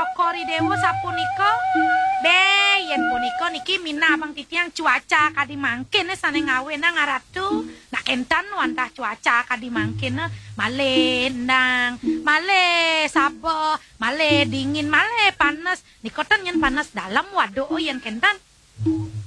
Joko Ridewo sapunika yen punika niki mina Abang Titiang cuaca kadi mangkin sane ngawe nang ngaratu nak entan wantah cuaca kadi mangkin male nang male sabo male dingin male panas nikotan yen panas dalam waduh yen kentan